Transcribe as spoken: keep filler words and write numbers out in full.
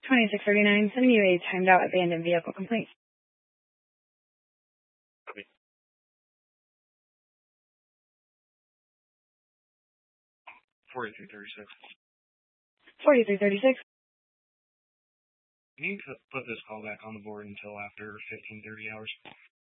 twenty-six thirty-nine, sending you a timed out abandoned vehicle complaint. Copy. forty-three thirty-six. forty-three thirty-six. Can you put this call back on the board until after fifteen thirty hours?